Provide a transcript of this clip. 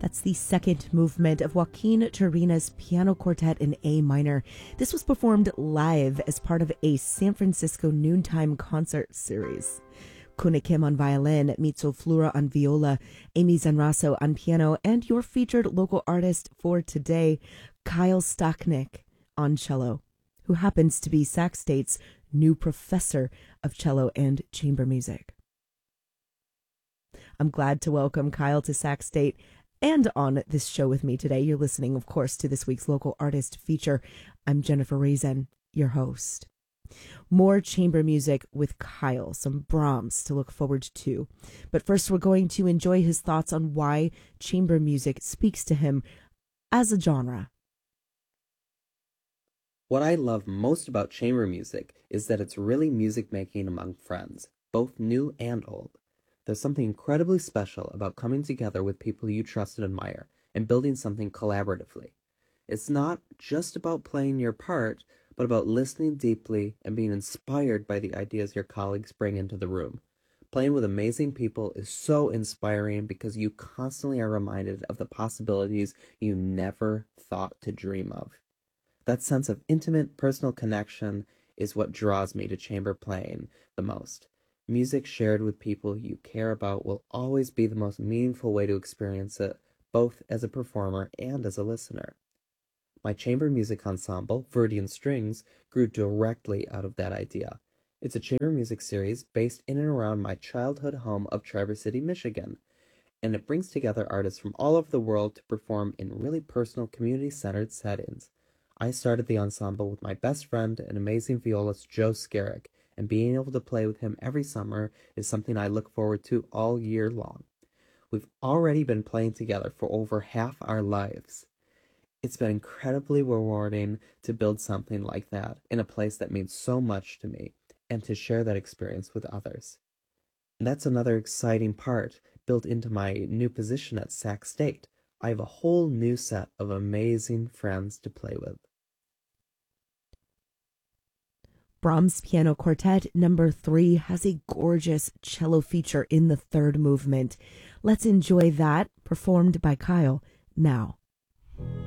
That's the second movement of Joaquin Turina's Piano Quartet in A minor. This was performed live as part of a San Francisco noontime concert series. Kuna Kim on violin, Mitsu Flura on viola, Amy Zanraso on piano, and your featured local artist for today, Kyle Stachnik on cello, who happens to be Sac State's new professor of cello and chamber music. I'm glad to welcome Kyle to Sac State and on this show with me today. You're listening, of course, to this week's local artist feature. I'm Jennifer Raisin, your host. More chamber music with Kyle, some Brahms to look forward to. But first, we're going to enjoy his thoughts on why chamber music speaks to him as a genre. What I love most about chamber music is that it's really music making among friends, both new and old. There's something incredibly special about coming together with people you trust and admire and building something collaboratively. It's not just about playing your part, but about listening deeply and being inspired by the ideas your colleagues bring into the room. Playing with amazing people is so inspiring because you constantly are reminded of the possibilities you never thought to dream of. That sense of intimate, personal connection is what draws me to chamber playing the most. Music shared with people you care about will always be the most meaningful way to experience it, both as a performer and as a listener. My chamber music ensemble, Verdian Strings, grew directly out of that idea. It's a chamber music series based in and around my childhood home of Traverse City, Michigan, and it brings together artists from all over the world to perform in really personal, community-centered settings. I started the ensemble with my best friend and amazing violist Joe Skerrick, and being able to play with him every summer is something I look forward to all year long. We've already been playing together for over half our lives. It's been incredibly rewarding to build something like that in a place that means so much to me and to share that experience with others. And that's another exciting part built into my new position at Sac State. I have a whole new set of amazing friends to play with. Brahms Piano Quartet number 3 has a gorgeous cello feature in the third movement. Let's enjoy that, performed by Kyle now.